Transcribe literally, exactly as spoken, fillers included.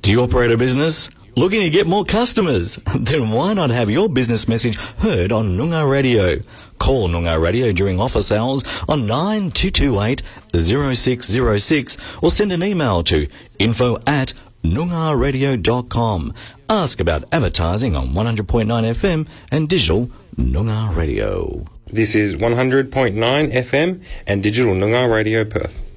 Do you operate a business? Looking to get more customers? Then why not have your business message heard on Noongar Radio? Call Noongar Radio during office hours on nine two two eight zero six zero six or send an email to info at noongar radio dot com. Ask about advertising on one hundred point nine F M and digital Noongar Radio. This is one hundred point nine F M and digital Noongar Radio Perth.